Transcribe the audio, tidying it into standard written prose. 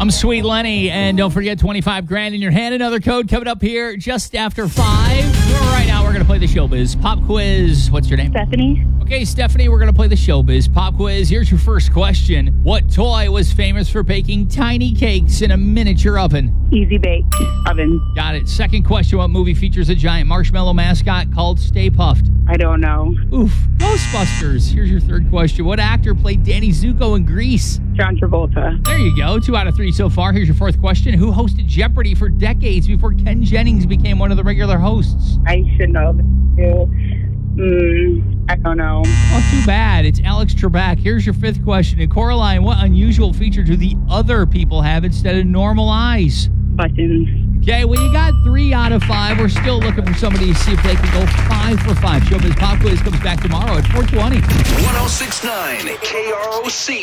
I'm Sweet Lenny, and don't forget 25 grand in your hand. Another code coming up here just after 5. Right now, we're going to play the Showbiz Pop Quiz. What's your name? Stephanie. Okay, Stephanie, we're going to play the Showbiz Pop Quiz. Here's your first question. What toy was famous for baking tiny cakes in a miniature oven? Easy Bake Oven. Got it. Second question. What movie features a giant marshmallow mascot called Stay Puft? I don't know. Oof. Ghostbusters. Here's your third question. What actor played Danny Zuko in Grease? John Travolta. There you go. 2 out of 3 so far. Here's your fourth question. Who hosted Jeopardy for decades before Ken Jennings became one of the regular hosts? I should know this too. I don't know. Oh, too bad. It's Alex Trebek. Here's your fifth question. In Coraline, what unusual feature do the other people have instead of normal eyes? Buttons. Okay, well, you got 3 out of 5. We're still looking for somebody to see if they can go 5 for 5. Showbiz Pop Quiz comes back tomorrow at 4:20. 106.9 KROC.